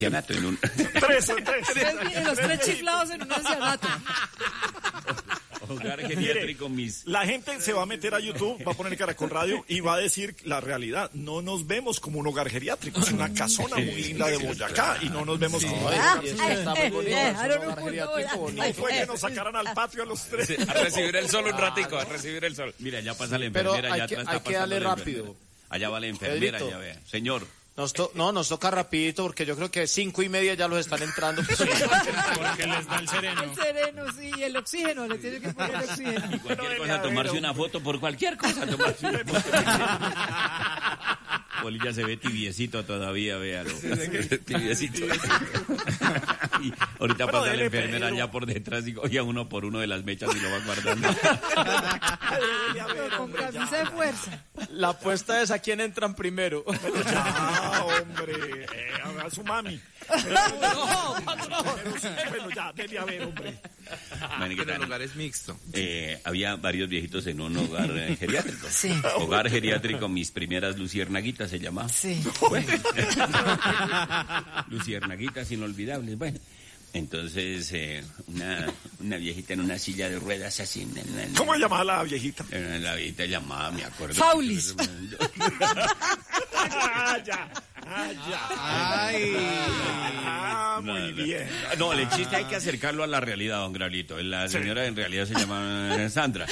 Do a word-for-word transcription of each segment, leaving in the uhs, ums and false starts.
ancianato. En un... tres, tres. tres. Los tres chiflados en un ancianato. Hogar geriátrico mis... La gente se va a meter a YouTube, va a poner Caracol Radio y va a decir la realidad. No nos vemos como un hogar geriátrico, es una casona muy linda de Boyacá y no nos vemos como un hogar geriátrico. No fue que nos sacaran al patio a los tres. Sí, a recibir el sol un ratico, a recibir el sol. Mira, ya pasa la enfermera. Pero hay ya que, está hay que darle rápido. Enfermera. Allá va la enfermera, Pedrito. ya vea. Señor. Nos to- no, nos toca rapidito porque yo creo que cinco y media ya los están entrando. Porque les da el sereno. El sereno, sí, y el oxígeno, le tiene que poner el oxígeno. Y cualquier cosa, tomarse una foto, por cualquier cosa, tomarse una foto. Bolilla se ve tibiecito todavía, véalo. Tibiecito. Y ahorita Pero pasa la dele, enfermera Pedro. allá por detrás y coge a uno por uno de las mechas y lo va guardando. Pero con camisa de fuerza. La apuesta es a quién entran primero. Ya, hombre, eh, a su mami. Pero, pero sí, bueno, ya, dele a ver, hombre. Maniquita, El hogar es mixto. eh, había varios viejitos en un hogar eh, geriátrico. Sí. Hogar geriátrico, mis primeras luciernaguitas se llamaba. Sí. Luciernaguitas inolvidables. Bueno, entonces eh, una, una viejita en una silla de ruedas así. En, en, en, ¿Cómo se llamaba la viejita? en la viejita llamaba, me acuerdo. Faulis. Ah, ya, ah, ya. Ay. Ah, muy No, no. bien. No, el chiste hay que acercarlo a la realidad, don Graulito. La señora en realidad se llama eh, Sandra.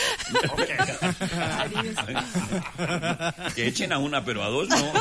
Que echen a una, pero a dos no.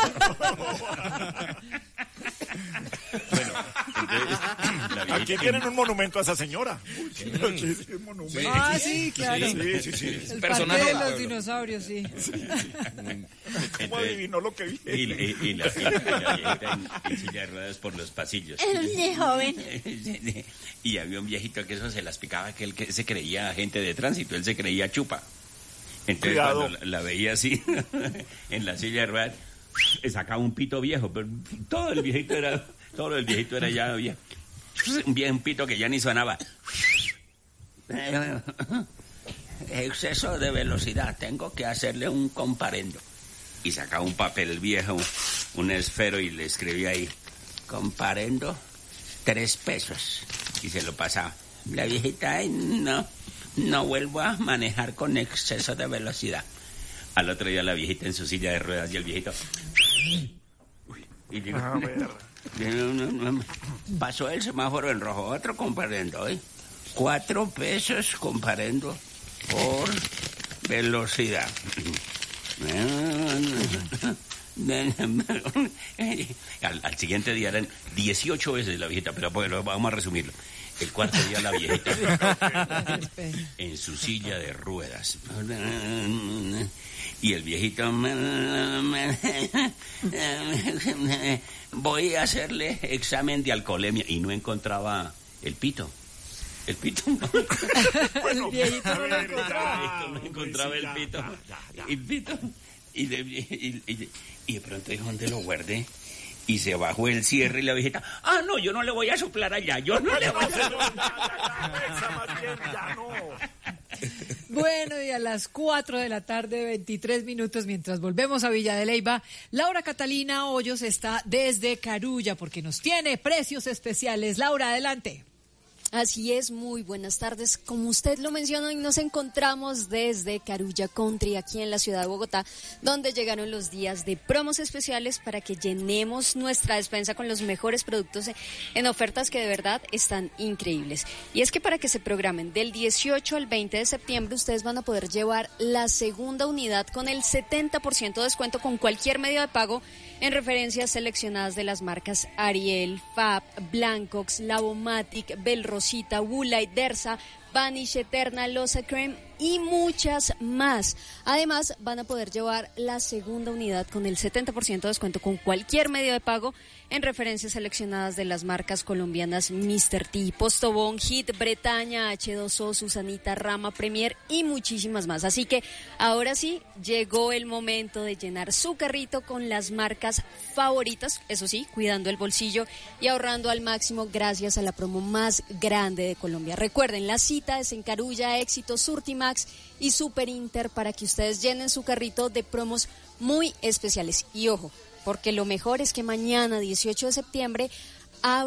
Bueno, entonces, la Aquí viejita- tienen un monumento a esa señora. Pero sí, sí, un monumento. Ah, sí, claro. Sí, sí, sí. El Personaje parque de del los pueblo. dinosaurios, sí. ¿Cómo Entonces, adivinó lo que vi? y, y- y la, y la- y la viejita en, en silla de ruedas por los pasillos. joven. Y había un viejito que eso se las picaba, que él que se creía agente de tránsito, él se creía chupa. Entonces Cuidado. cuando la, la veía así en la silla de ruedas, le sacaba un pito viejo, pero todo el viejito era, todo el viejito era ya viejo. Un viejo pito que ya ni sonaba. Exceso de velocidad, tengo que hacerle un comparendo. Y sacaba un papel viejo, un esfero y le escribía ahí, comparendo, tres pesos. Y se lo pasaba. La viejita, ay, no, no vuelvo a manejar con exceso de velocidad. Al otro día la viejita en su silla de ruedas y el viejito... Y digo, A ver. pasó el semáforo en rojo, otro comparendo, ¿eh? Cuatro pesos comparendo por velocidad. Al, al siguiente día eran dieciocho veces la viejita, pero bueno, vamos a resumirlo. El cuarto día la viejita en su silla de ruedas. Y el viejito... Voy a hacerle examen de alcoholemia y no encontraba el pito. El pito. El viejito no lo a ver, encontraba. ya. No encontraba el Ya, pito. ya, ya, ya. El pito. Y de, y, y- y de pronto dijo, ¿dónde lo guardé? Y se bajó el cierre y la viejita, ah, no, yo no le voy a soplar allá, yo no le voy a soplar. Esa más bien, ya no. Bueno, y a las cuatro de la tarde, veintitrés minutos, mientras volvemos a Villa de Leyva, Laura Catalina Hoyos está desde Carulla porque nos tiene precios especiales. Laura, adelante. Así es, muy buenas tardes. Como usted lo menciona, hoy nos encontramos desde Carulla Country, aquí en la ciudad de Bogotá, donde llegaron los días de promos especiales para que llenemos nuestra despensa con los mejores productos en ofertas que de verdad están increíbles. Y es que para que se programen del dieciocho al veinte de septiembre, ustedes van a poder llevar la segunda unidad con el setenta por ciento de descuento con cualquier medio de pago en referencias seleccionadas de las marcas Ariel, Fab, Blancox, Lavomatic, Belrosita, Woolite, Dersa, Vanish, Eterna, Losa Creme y muchas más. Además, van a poder llevar la segunda unidad con el setenta por ciento de descuento con cualquier medio de pago en referencias seleccionadas de las marcas colombianas míster T, Postobón, Hit, Bretaña, H dos O, Susanita, Rama, Premier y muchísimas más. Así que ahora sí, llegó el momento de llenar su carrito con las marcas favoritas, eso sí, cuidando el bolsillo y ahorrando al máximo gracias a la promo más grande de Colombia. Recuerden, la cita es en Carulla, Éxito, Surtimax y Super Inter para que ustedes llenen su carrito de promos muy especiales. Y ojo, porque lo mejor es que mañana, dieciocho de septiembre, Abra